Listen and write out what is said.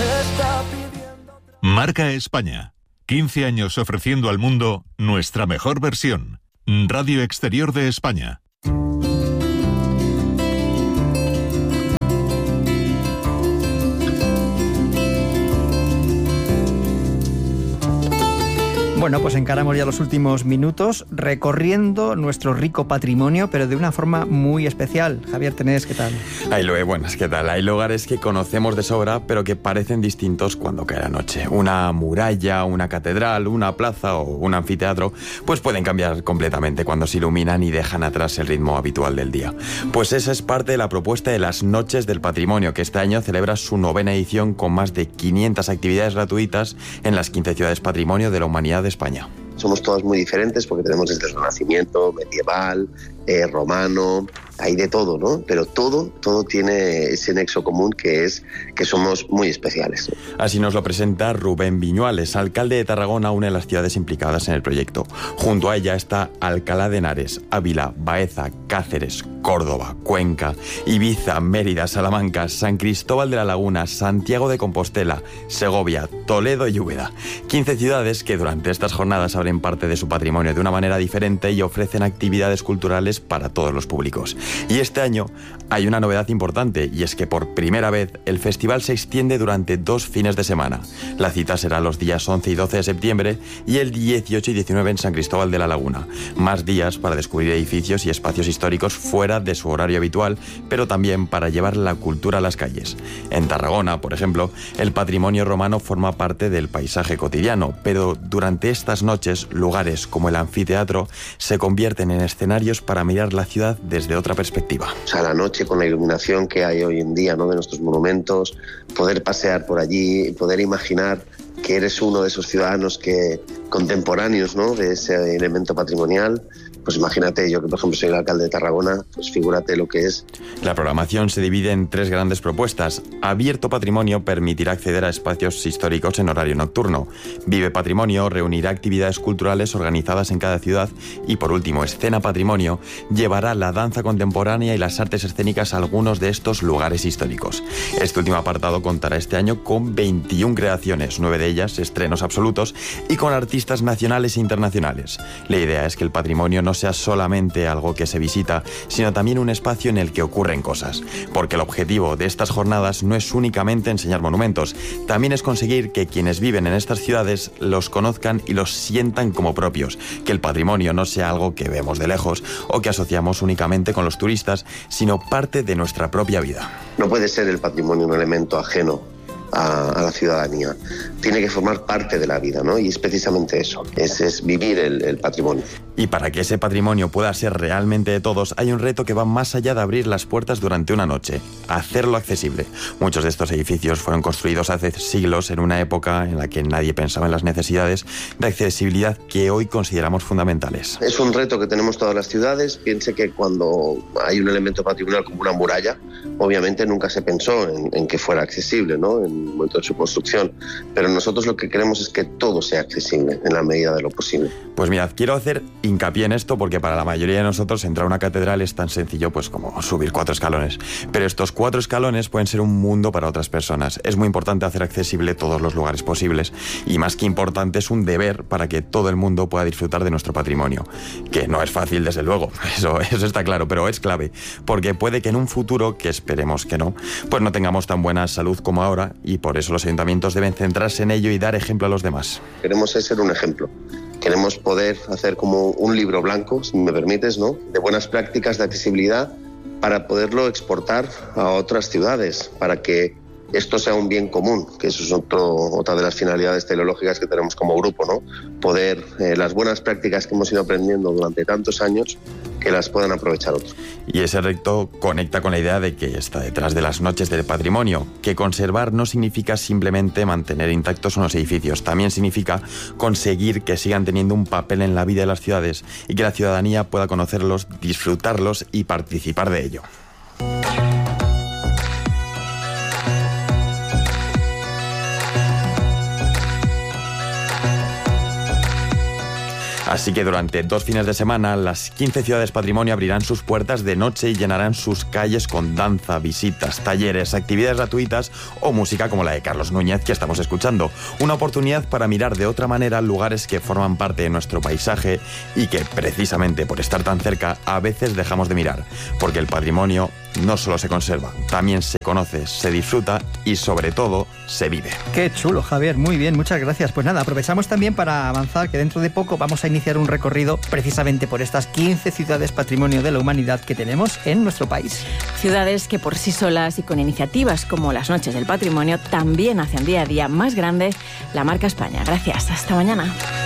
Marca España. 15 años ofreciendo al mundo nuestra mejor versión. Radio Exterior de España. Bueno, pues encaramos ya los últimos minutos recorriendo nuestro rico patrimonio, pero de una forma muy especial. Javier Tenés, ¿qué tal? Hay buenas, ¿qué tal? Hay lugares que conocemos de sobra, pero que parecen distintos cuando cae la noche. Una muralla, una catedral, una plaza o un anfiteatro, pues pueden cambiar completamente cuando se iluminan y dejan atrás el ritmo habitual del día. Pues esa es parte de la propuesta de las Noches del Patrimonio, que este año celebra su 9ª edición con más de 500 actividades gratuitas en las 15 ciudades patrimonio de la humanidad de España. Somos todas muy diferentes porque tenemos desde el Renacimiento, medieval, romano, hay de todo, ¿no? Pero todo tiene ese nexo común que es que somos muy especiales. Así nos lo presenta Rubén Viñuales, alcalde de Tarragona, una de las ciudades implicadas en el proyecto. Junto a ella está Alcalá de Henares, Ávila, Baeza, Cáceres, Córdoba, Cuenca, Ibiza, Mérida, Salamanca, San Cristóbal de la Laguna, Santiago de Compostela, Segovia, Toledo y Úbeda. 15 ciudades que durante estas jornadas abren parte de su patrimonio de una manera diferente y ofrecen actividades culturales para todos los públicos. Y este año hay una novedad importante, y es que por primera vez el festival se extiende durante 2 fines de semana. La cita será los días 11 y 12 de septiembre y el 18 y 19 en San Cristóbal de la Laguna. Más días para descubrir edificios y espacios históricos fuera de su horario habitual, pero también para llevar la cultura a las calles. En Tarragona, por ejemplo, el patrimonio romano forma parte del paisaje cotidiano, pero durante estas noches, lugares como el anfiteatro se convierten en escenarios para mirar la ciudad desde otra perspectiva. O sea, la noche con la iluminación que hay hoy en día, ¿no?, de nuestros monumentos, poder pasear por allí, poder imaginar que eres uno de esos ciudadanos contemporáneos, ¿no?, de ese elemento patrimonial. Pues imagínate, yo que por ejemplo soy el alcalde de Tarragona, pues figúrate lo que es. La programación se divide en 3 grandes propuestas. Abierto Patrimonio permitirá acceder a espacios históricos en horario nocturno. Vive Patrimonio reunirá actividades culturales organizadas en cada ciudad. Y por último, Escena Patrimonio llevará la danza contemporánea y las artes escénicas a algunos de estos lugares históricos. Este último apartado contará este año con 21 creaciones, 9 de ellas estrenos absolutos y con artistas nacionales e internacionales. La idea es que el patrimonio no sea solamente algo que se visita, sino también un espacio en el que ocurren cosas. Porque el objetivo de estas jornadas no es únicamente enseñar monumentos, también es conseguir que quienes viven en estas ciudades los conozcan y los sientan como propios, que el patrimonio no sea algo que vemos de lejos o que asociamos únicamente con los turistas, sino parte de nuestra propia vida. No puede ser el patrimonio un elemento ajeno a la ciudadanía. Tiene que formar parte de la vida, ¿no? Y es precisamente eso, es vivir el patrimonio. Y para que ese patrimonio pueda ser realmente de todos, hay un reto que va más allá de abrir las puertas durante una noche, hacerlo accesible. Muchos de estos edificios fueron construidos hace siglos en una época en la que nadie pensaba en las necesidades de accesibilidad que hoy consideramos fundamentales. Es un reto que tenemos todas las ciudades. Piense que cuando hay un elemento patrimonial como una muralla, obviamente nunca se pensó en que fuera accesible, ¿no?, en el momento de su construcción, pero nosotros lo que queremos es que todo sea accesible en la medida de lo posible. Pues mirad, quiero hacer hincapié en esto porque para la mayoría de nosotros entrar a una catedral es tan sencillo pues como subir 4 escalones, pero estos 4 escalones pueden ser un mundo para otras personas. Es muy importante hacer accesible todos los lugares posibles y más que importante es un deber para que todo el mundo pueda disfrutar de nuestro patrimonio, que no es fácil desde luego, eso está claro, pero es clave, porque puede que en un futuro, que esperemos que no, pues no tengamos tan buena salud como ahora y por eso los ayuntamientos deben centrarse en ello y dar ejemplo a los demás. Queremos ser un ejemplo. Queremos poder hacer como un libro blanco, si me permites, ¿no?, de buenas prácticas de accesibilidad para poderlo exportar a otras ciudades, para que esto sea un bien común, que eso es otra de las finalidades teleológicas que tenemos como grupo, ¿no? Poder, las buenas prácticas que hemos ido aprendiendo durante tantos años, que las puedan aprovechar otros. Y ese reto conecta con la idea de que está detrás de las Noches del Patrimonio, que conservar no significa simplemente mantener intactos unos edificios, también significa conseguir que sigan teniendo un papel en la vida de las ciudades y que la ciudadanía pueda conocerlos, disfrutarlos y participar de ello. Así que durante 2 fines de semana, las 15 ciudades patrimonio abrirán sus puertas de noche y llenarán sus calles con danza, visitas, talleres, actividades gratuitas o música como la de Carlos Núñez que estamos escuchando. Una oportunidad para mirar de otra manera lugares que forman parte de nuestro paisaje y que, precisamente por estar tan cerca, a veces dejamos de mirar. Porque el patrimonio no solo se conserva, también se conoce, se disfruta y, sobre todo, se vive. Qué chulo, Javier. Muy bien, muchas gracias. Pues nada, aprovechamos también para avanzar que dentro de poco vamos a iniciar un recorrido precisamente por estas 15 ciudades patrimonio de la humanidad que tenemos en nuestro país. Ciudades que por sí solas y con iniciativas como las Noches del Patrimonio también hacen día a día más grande la marca España. Gracias. Hasta mañana.